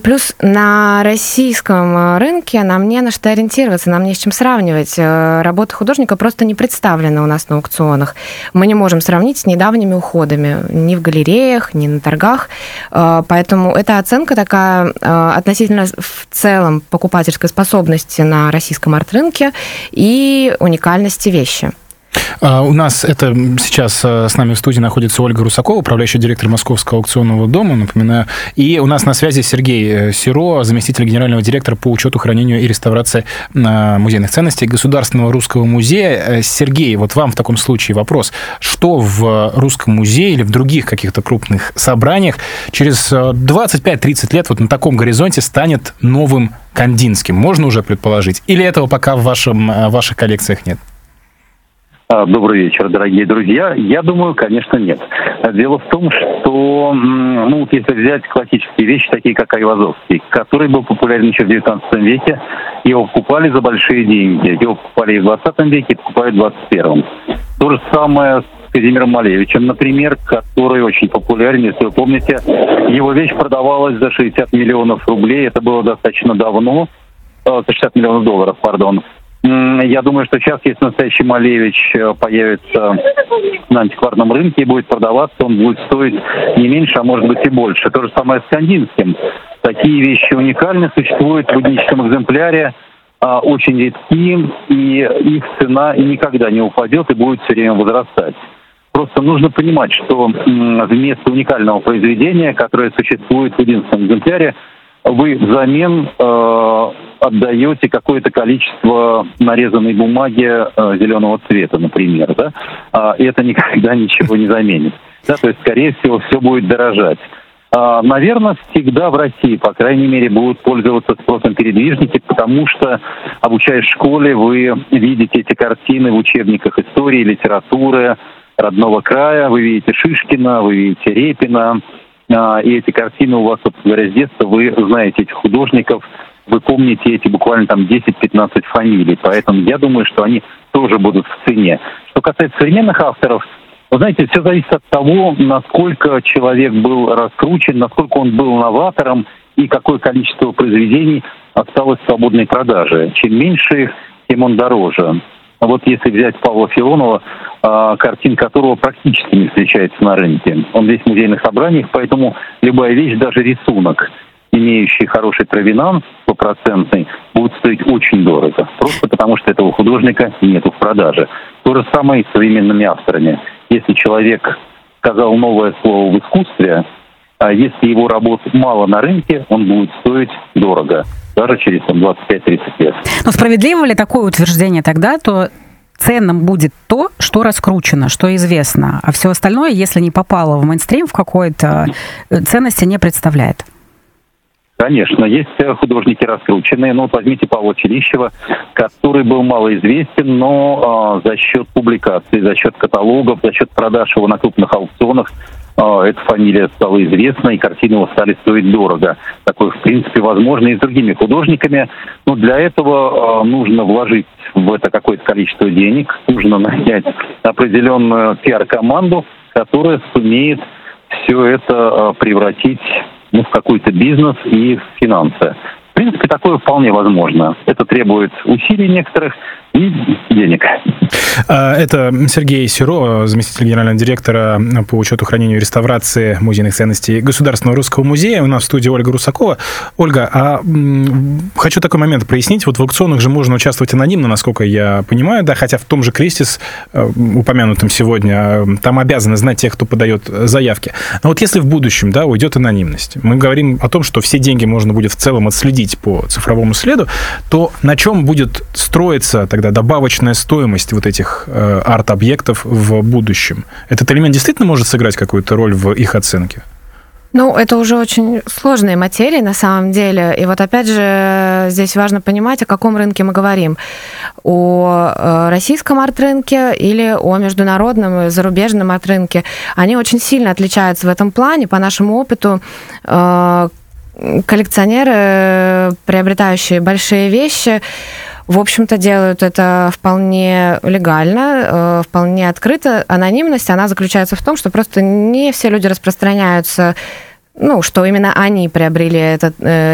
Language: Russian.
Плюс на российском рынке нам не на что ориентироваться, нам не с чем сравнивать. Работа художника просто не представлена у нас на аукционах. Мы не можем сравнить с недавними уходами ни в галереях, ни на торгах. Поэтому эта оценка такая относительно в целом покупательской способности на российском арт-рынке и уникальности вещи. У нас это сейчас с нами в студии находится Ольга Русакова, управляющий директор Московского аукционного дома, напоминаю. И у нас на связи Сергей Сиро, заместитель генерального директора по учету, хранению и реставрации музейных ценностей Государственного русского музея. Сергей, вот вам в таком случае вопрос. Что в Русском музее или в других каких-то крупных собраниях через 25-30 лет вот на таком горизонте станет новым Кандинским? Можно уже предположить? Или этого пока в ваших коллекциях нет? Добрый вечер, дорогие друзья. Я думаю, конечно, нет. Дело в том, что, если взять классические вещи, такие как Айвазовский, который был популярен еще в 19 веке, его покупали за большие деньги. Его покупали и в 20 веке, и покупают в 21. То же самое с Казимиром Малевичем, например, который очень популярен. Если вы помните, его вещь продавалась за 60 миллионов рублей. Это было достаточно давно. 60 миллионов долларов, пардон. Я думаю, что сейчас, если настоящий Малевич появится на антикварном рынке и будет продаваться, он будет стоить не меньше, а может быть и больше. То же самое с Кандинским. Такие вещи уникальны, существуют в единичном экземпляре, очень редки, и их цена и никогда не упадет и будет все время возрастать. Просто нужно понимать, что вместо уникального произведения, которое существует в единственном экземпляре, вы взамен отдаете какое-то количество нарезанной бумаги зеленого цвета, например, да, и это никогда ничего не заменит. Да, то есть, скорее всего, все будет дорожать. Наверное, всегда в России, по крайней мере, будут пользоваться спросом передвижники, потому что, обучаясь в школе, вы видите эти картины в учебниках истории, литературы родного края, вы видите Шишкина, вы видите Репина, и эти картины у вас, собственно говоря, с детства, вы знаете этих художников, вы помните эти буквально там 10-15 фамилий, поэтому я думаю, что они тоже будут в цене. Что касается современных авторов, вы знаете, все зависит от того, насколько человек был раскручен, насколько он был новатором и какое количество произведений осталось в свободной продаже. Чем меньше их, тем он дороже. А вот если взять Павла Филонова, картин которого практически не встречается на рынке. Он весь в музейных собраниях, поэтому любая вещь, даже рисунок, имеющий хороший провинанс, 100%, будет стоить очень дорого. Просто потому, что этого художника нету в продаже. То же самое и с современными авторами. Если человек сказал новое слово в искусстве, а если его работ мало на рынке, он будет стоить дорого. Даже через 25-30 лет. Но справедливо ли такое утверждение тогда, то ценным будет то, что раскручено, что известно, а все остальное, если не попало в мейнстрим, в какой-то ценности не представляет? Конечно, есть художники раскрученные. Вот возьмите Павла Челищева, который был малоизвестен, но за счет публикаций, за счет каталогов, за счет продаж его на крупных аукционах эта фамилия стала известна, и картины его стали стоить дорого. Такое, в принципе, возможно и с другими художниками. Но для этого нужно вложить в это какое-то количество денег, нужно нанять определенную пиар-команду, которая сумеет все это превратить в какой-то бизнес и в финансы. В принципе, такое вполне возможно. Это требует усилий некоторых и денег. Это Сергей Сиро, заместитель генерального директора по учету, хранению и реставрации музейных ценностей Государственного русского музея. У нас в студии Ольга Русакова. Ольга, хочу такой момент прояснить. Вот в аукционах же можно участвовать анонимно, насколько я понимаю, да, хотя в том же Кристис, упомянутом сегодня, там обязаны знать тех, кто подает заявки. Но вот если в будущем, да, уйдет анонимность, мы говорим о том, что все деньги можно будет в целом отследить по цифровому следу, то на чем будет строиться тогда добавочная стоимость вот этих арт-объектов в будущем? Этот элемент действительно может сыграть какую-то роль в их оценке? Это уже очень сложные материи на самом деле. И вот опять же здесь важно понимать, о каком рынке мы говорим. О российском арт-рынке или о международном, зарубежном арт-рынке. Они очень сильно отличаются в этом плане. По нашему опыту коллекционеры, приобретающие большие вещи, в общем-то, делают это вполне легально, вполне открыто. Анонимность, она заключается в том, что просто не все люди распространяются, что именно они приобрели этот